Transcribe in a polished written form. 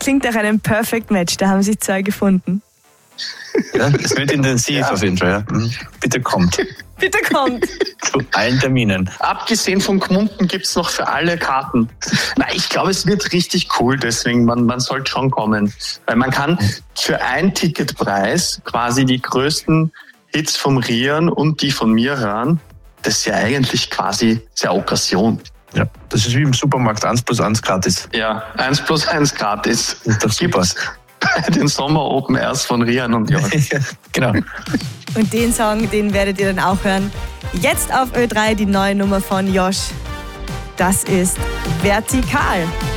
klingt nach einem Perfect Match. Da haben sich zwei gefunden. Ja, es wird intensiv auf jeden Fall. Ja. Bitte kommt. Bitte kommt. Zu allen Terminen. Abgesehen von Gmunden gibt es noch für alle Karten. Na, ich glaube, es wird richtig cool, deswegen man sollte schon kommen. Weil man kann für einen Ticketpreis quasi die größten Hits vom Rian und die von mir hören. Das ist ja eigentlich quasi sehr Okkasion. Ja, das ist wie im Supermarkt 1+1 gratis. Ja, 1+1 gratis. Das ist doch super. Gibt's bei den Sommer Open Airs von Rian und Josh. Ja, genau. Und den Song, den werdet ihr dann auch hören. Jetzt auf Ö3 die neue Nummer von Josh. Das ist Vertikal.